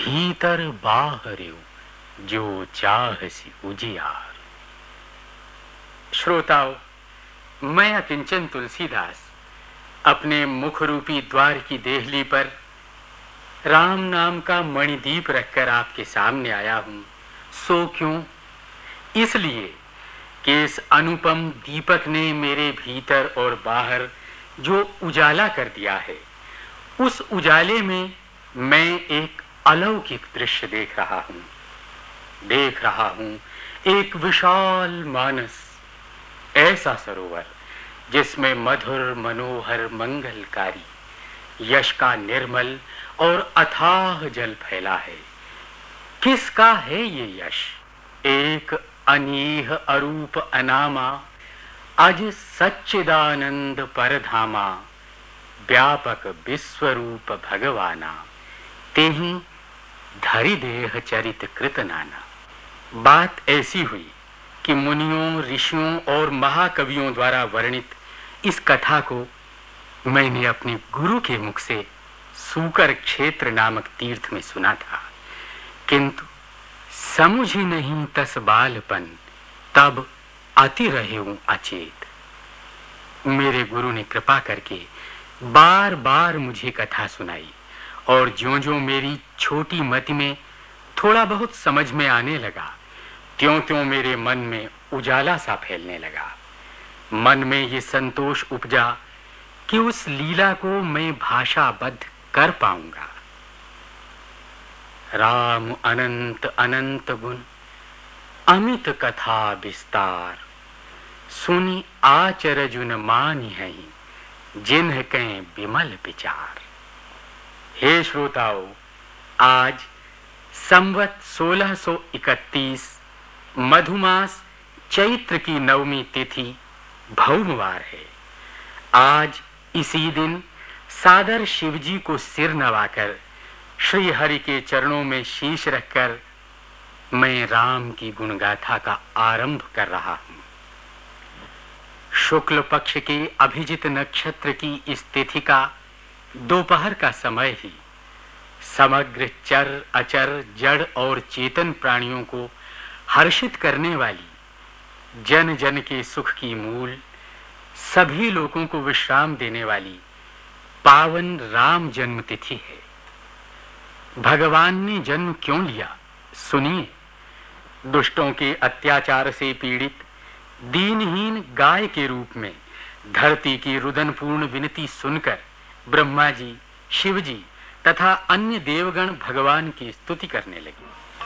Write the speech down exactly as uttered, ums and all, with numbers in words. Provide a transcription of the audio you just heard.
भीतर बाहर जो चाहसी उजियार। श्रोताओं, मैं अकिंचन तुलसीदास अपने मुख रूपी द्वार की देहली पर राम नाम का मणिदीप रखकर आपके सामने आया हूं। सो क्यों? इसलिए कि इस अनुपम दीपक ने मेरे भीतर और बाहर जो उजाला कर दिया है, उस उजाले में मैं एक अलौकिक दृश्य देख रहा हूं। देख रहा हूं एक विशाल मानस, ऐसा सरोवर जिसमें मधुर मनोहर मंगलकारी यश का निर्मल और अथाह जल फैला है। किसका है ये यश? एक अनीह अरूप अनामा, अज सच्चिदानंद परधामा, व्यापक विश्वरूप भगवाना, तेहि धरि देह चरित कृत नाना। बात ऐसी हुई कि मुनियों, ऋषियों और महाकवियों द्वारा वर्णित इस कथा को मैंने अपने गुरु के मुख से सूकर क्षेत्र नामक तीर्थ में सुना था, किंतु समझी नहीं तस बालपन, तब अति रहे हूं अचेत। मेरे गुरु ने कृपा करके बार बार मुझे कथा सुनाई और ज्यों-ज्यों मेरी छोटी मति में थोड़ा बहुत समझ में आने लगा, त्यों-त्यों मेरे मन में उजाला सा फैलने लगा। मन में ये संतोष उपजा कि उस लीला को मैं भाषाबद्ध कर पाऊंगा। राम अनंत अनंत गुण, अमित कथा विस्तार, सुनी आचर जुन मानि है, जिन्ह कहें विमल विचार। हे श्रोताओं, आज संवत सोलह सौ इकतीस मधुमास चैत्र की नवमी तिथि भौमवार है। आज इसी दिन सादर शिवजी को सिर नवाकर श्री हरि के चरणों में शीश रखकर मैं राम की गुणगाथा का आरंभ कर रहा हूं। शुक्ल पक्ष के अभिजित नक्षत्र की इस तिथि का दोपहर का समय ही समग्र चर अचर जड़ और चेतन प्राणियों को हर्षित करने वाली, जन जन के सुख की मूल, सभी लोगों को विश्राम देने वाली पावन राम जन्म तिथि है। भगवान ने जन्म क्यों लिया, सुनिए। दुष्टों के अत्याचार से पीड़ित दीनहीन गाय के रूप में धरती की रुदनपूर्ण विनती सुनकर ब्रह्मा जी, शिव जी तथा अन्य देवगण भगवान की स्तुति करने लगे।